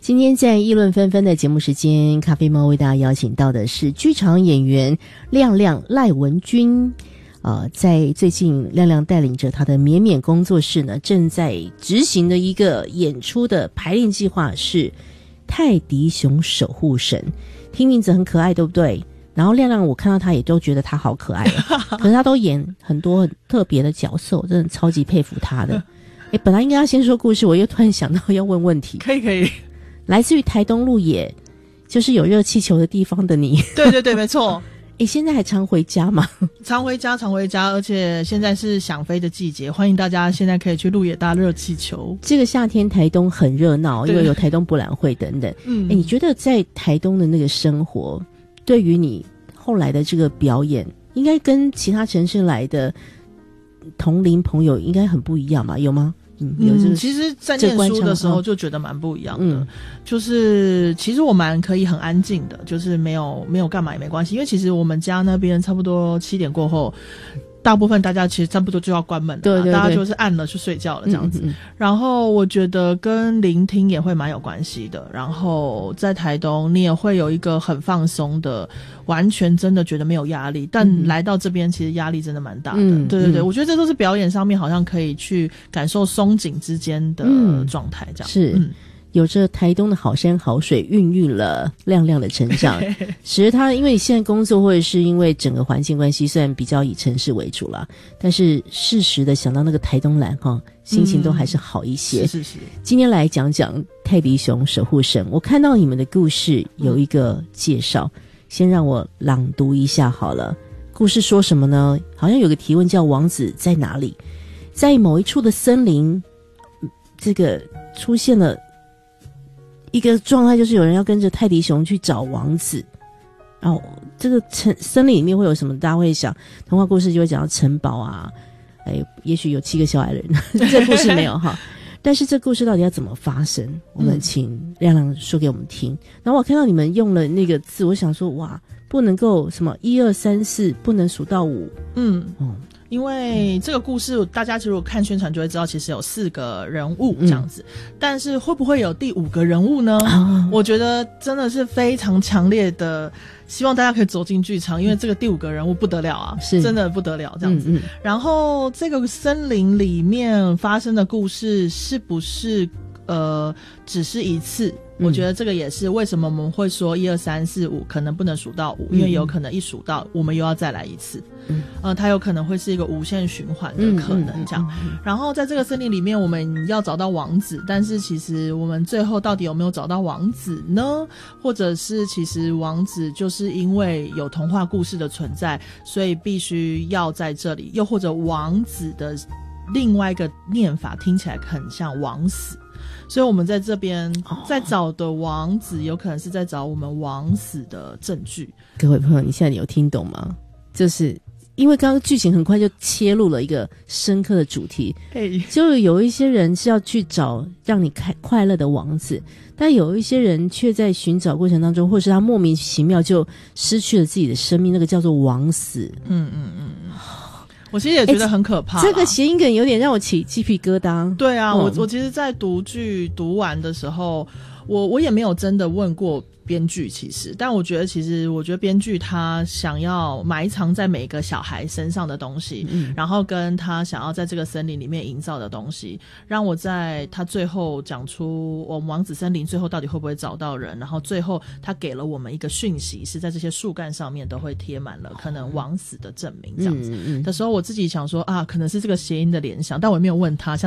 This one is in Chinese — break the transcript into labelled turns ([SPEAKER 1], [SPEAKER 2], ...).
[SPEAKER 1] 今天在议论纷纷的节目时间，咖啡猫为大家邀请到的是剧场演员亮亮赖文君。在最近亮亮带领着他的绵绵工作室呢，正在执行的一个演出的排练计划是泰迪熊守护神，听名字很可爱对不对？然后亮亮我看到他也都觉得他好可爱可是他都演很多很特别的角色，我真的超级佩服他的。本来应该要先说故事，我又突然想到要问问题。
[SPEAKER 2] 可以。
[SPEAKER 1] 来自于台东鹿野，就是有热气球的地方的你。
[SPEAKER 2] 对，没错。
[SPEAKER 1] 现在还常回家吗？
[SPEAKER 2] 常回家，而且现在是想飞的季节，欢迎大家现在可以去鹿野搭热气球。
[SPEAKER 1] 这个夏天台东很热闹，因为有台东博览会等等。你觉得在台东的那个生活，对于你后来的这个表演，应该跟其他城市来的同龄朋友应该很不一样吧？有吗？
[SPEAKER 2] 其实在念书的时候就觉得蛮不一样的，就是其实我蛮可以很安静的，就是没有干嘛也没关系，因为其实我们家那边差不多7点过后，大部分大家其实差不多就要关门了，对，大家就是按了去睡觉了这样子。然后我觉得跟聆听也会蛮有关系的，然后在台东你也会有一个很放松的，完全真的觉得没有压力，但来到这边其实压力真的蛮大的。对，我觉得这都是表演上面好像可以去感受松紧之间的状态这样。
[SPEAKER 1] 是。有着台东的好山好水孕育了亮亮的成长，使得他因为现在工作或者是因为整个环境关系，虽然比较以城市为主啦，但是适时的想到那个台东蓝心情都还是好一些。
[SPEAKER 2] 是。
[SPEAKER 1] 今天来讲讲泰迪熊守护神，我看到你们的故事有一个介绍，先让我朗读一下好了。故事说什么呢？好像有个提问叫王子在哪里？在某一处的森林，这个出现了一个状态，就是有人要跟着泰迪熊去找王子。然后这个森林里面会有什么？大家会想童话故事就会讲到城堡啊，也许有7个小矮人这故事没有哈。但是这故事到底要怎么发生，我们请亮亮说给我们听。然后我看到你们用了那个字，我想说哇，不能够什么1、2、3、4，不能数到5。
[SPEAKER 2] 因为这个故事大家如果看宣传就会知道，其实有4个人物这样子，但是会不会有第5个人物呢？我觉得真的是非常强烈的希望大家可以走进剧场，因为这个第5个人物不得了啊，是真的不得了这样子。然后这个森林里面发生的故事是不是只是一次？我觉得这个也是为什么我们会说1、2、3、4、5可能不能数到5，因为有可能一数到我们又要再来一次。它有可能会是一个无限循环的可能这样。然后在这个森林里面我们要找到王子，但是其实我们最后到底有没有找到王子呢？或者是其实王子就是因为有童话故事的存在，所以必须要在这里，又或者王子的另外一个念法听起来很像王死，所以我们在这边在找的王子有可能是在找我们王死的证据。
[SPEAKER 1] 各位朋友，你现在有听懂吗？就是因为刚刚剧情很快就切入了一个深刻的主题，就有一些人是要去找让你快乐的王子，但有一些人却在寻找过程当中，或是他莫名其妙就失去了自己的生命，那个叫做王死。
[SPEAKER 2] 我其实也觉得很可怕，
[SPEAKER 1] 这个谐音梗有点让我起鸡皮疙瘩。
[SPEAKER 2] 对啊，我其实在读剧读完的时候，我也没有真的问过编剧，其实，但我觉得编剧他想要埋藏在每个小孩身上的东西，然后跟他想要在这个森林里面营造的东西，让我在他最后讲出我们王子森林最后到底会不会找到人，然后最后他给了我们一个讯息，是在这些树干上面都会贴满了可能王死的证明这样子的时候，我自己想说啊，可能是这个谐音的联想，但我也没有问他。